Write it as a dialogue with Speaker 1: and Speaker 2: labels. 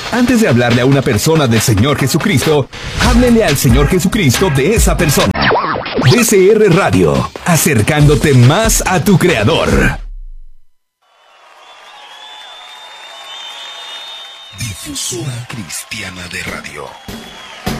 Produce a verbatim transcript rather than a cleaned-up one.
Speaker 1: Antes de hablarle a una persona del Señor Jesucristo, háblele al Señor Jesucristo de esa persona. D C R Radio, acercándote más a tu Creador.
Speaker 2: Difusora Cristiana de Radio.